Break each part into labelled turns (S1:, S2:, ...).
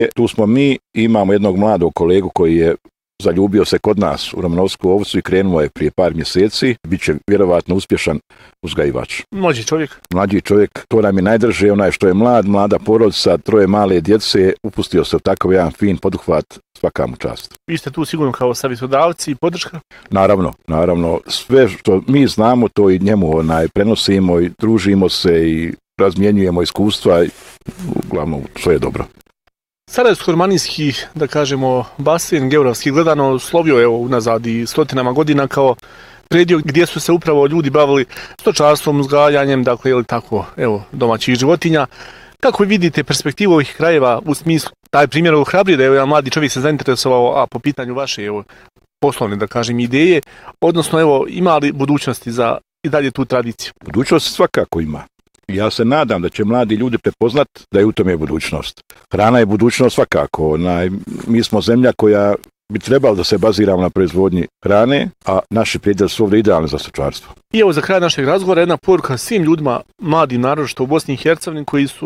S1: Tu smo mi, imamo jednog mladog kolegu koji je zaljubio se kod nas u Romanovsku ovcu i krenuo je prije par mjeseci. Biće vjerovatno uspješan uzgajivač. Mlađi čovjek, to nam je najdrže, onaj što je mlada porodica, 3 male djece, upustio se u takav jedan fin poduhvat, svaka mu čast.
S2: Vi ste tu sigurno kao savjetodavci i podrška?
S1: Naravno. Sve što mi znamo, to i njemu prenosimo i družimo se i razmjenjujemo iskustva. Uglavnom, sve je dobro.
S2: Sarajevsko-romanijski, da kažemo, basen geografski gledano slovio je unazad i stotinama godina kao predio gdje su se upravo ljudi bavili stočarstvom, uzgajanjem, dakle, ili tako, domaćih životinja. Kako vidite perspektivu ovih krajeva u smislu, taj primjer ohrabruje da je jedan mladi čovjek se zainteresovao po pitanju vaše poslovne, da kažem, ideje, odnosno, ima li budućnosti za i dalje tu tradiciju?
S1: Budućnost svakako ima. Ja se nadam da će mladi ljudi prepoznat da je u tome budućnost. Hrana je budućnost svakako. Mi smo zemlja koja bi trebala da se baziramo na proizvodnji hrane, a naši predjeli su ovdje idealni za stočarstvo.
S2: I za kraj našeg razgovora jedna poruka svim ljudima, mladim naročito u Bosni i Hercegovini, koji su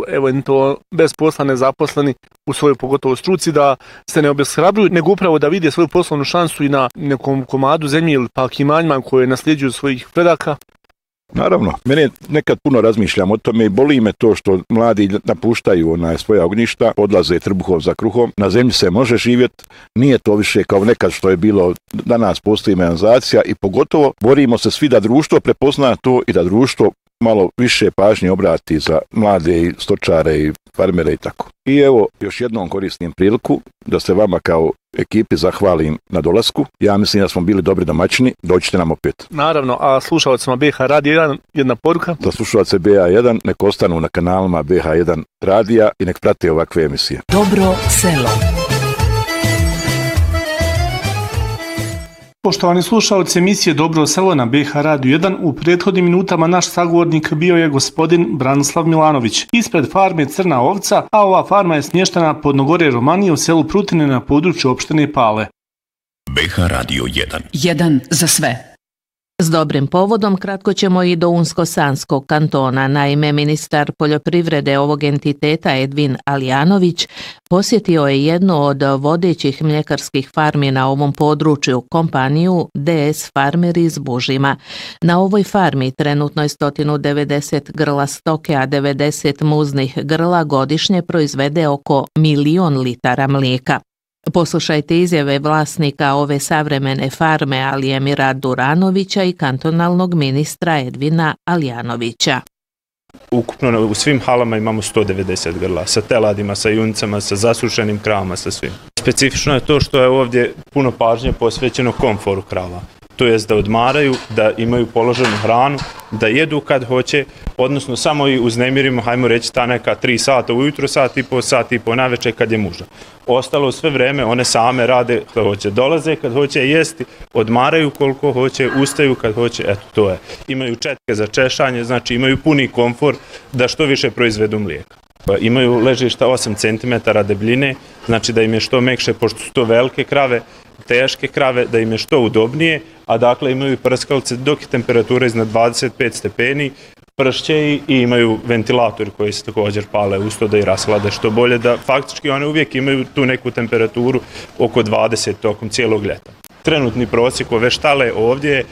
S2: bez posla, nezaposleni u svojoj pogotovo struci, da se ne obeshrabruju, nego upravo da vide svoju poslovnu šansu i na nekom komadu zemlje ili pak imanjima koje nasljeđuju svojih predaka.
S1: Naravno, mene nekad puno razmišljam o tome i boli me to što mladi napuštaju svoja ognjišta, odlaze trbuhom za kruhom. Na zemlji se može živjeti, nije to više kao nekad što je bilo, danas postoji mehanizacija i pogotovo borimo se svi da društvo prepozna to i da društvo malo više pažnje obrati za mlade i stočare i farmere i tako. I još jednom koristim priliku da se vama kao ekipi zahvalim na dolasku. Ja mislim da smo bili dobri domaćini, dođite nam opet.
S2: Naravno, a slušalcima BH Radio 1 jedna poruka?
S1: Za slušalce BH1 nek ostanu na kanalima BH1 radija i nek prate ovakve emisije.
S3: Dobro selo.
S2: Poštovani slušalci emisije Dobro selo na BH Radio 1, u prethodnim minutama naš sagovornik bio je gospodin Branislav Milanović ispred farme Crna ovca, a ova farma je smještena pod Nogorje Romanije u selu Prutine na području opštine Pale.
S3: BH Radio 1. 1 za sve. S dobrim povodom kratko ćemo i do Unsko-Sanskog kantona. Naime, ministar poljoprivrede ovog entiteta Edvin Alijanović posjetio je jednu od vodećih mljekarskih farmi na ovom području, kompaniju DS Farmer iz Bužima. Na ovoj farmi trenutno je 190 grla stoke, a 90 muznih grla godišnje proizvede oko 1.000.000 litara mlijeka. Poslušajte izjave vlasnika ove savremene farme Alijemira Duranovića i kantonalnog ministra Edvina Alijanovića.
S4: Ukupno u svim halama imamo 190 grla, sa teladima, sa juncama, sa zasušenim kravama, sa svim. Specifično je to što je ovdje puno pažnje posvećeno komforu krava. To jest da odmaraju, da imaju položenu hranu, da jedu kad hoće, odnosno samo i uznemirimo, hajmo reći, ta neka 3 sata ujutro, sat i po navečer kad je muža. Ostalo sve vreme one same rade kad hoće, dolaze kad hoće jesti, odmaraju koliko hoće, ustaju kad hoće, eto to je. Imaju četke za češanje, znači imaju puni komfor da što više proizvedu mlijeka. Imaju ležišta 8 cm debljine, znači da im je što mekše, pošto su to velike krave, teške krave, da im je što udobnije, a dakle imaju i prskalce dok je temperatura iznad 25 stepeni, pršće i imaju ventilatori koji se također pale uz to da i rashlade što bolje, da faktički one uvijek imaju tu neku temperaturu oko 20 tokom cijelog ljeta. Trenutni prosjek ove štale ovdje je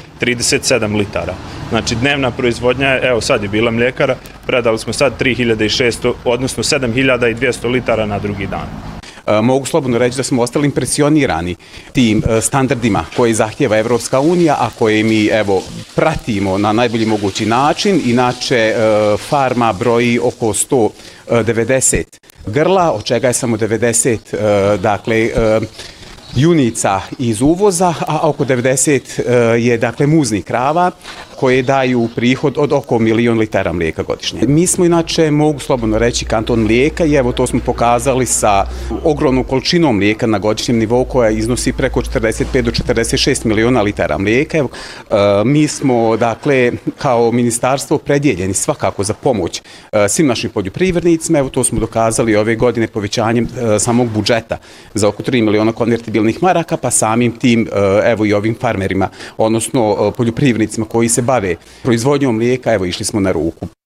S4: 37 litara. Znači dnevna proizvodnja, evo sad je bila mljekara, predali smo sad 3600, odnosno 7200 litara na drugi dan.
S5: Mogu slobodno reći da smo ostali impresionirani tim standardima koje zahtjeva Evropska unija, a koje mi pratimo na najbolji mogući način. Inače, farma broji oko 190 grla, od čega je samo 90 junica iz uvoza, a oko 90 je muznih krava koje daju prihod od oko 1.000.000 litara mlijeka godišnje. Mi smo inače, mogu slobodno reći, kanton mlijeka i to smo pokazali sa ogromnom količinom mlijeka na godišnjem nivou koja iznosi preko 45 do 46 miliona litara mlijeka. Mi smo, kao ministarstvo predjeljeni svakako za pomoć svim našim poljoprivrednicima. To smo dokazali ove godine povećanjem samog budžeta za oko 3 miliona konvertibilnih maraka, pa samim tim i ovim farmerima, odnosno poljoprivrednicima koji se bave proizvodnjom mlijeka, išli smo na ruku.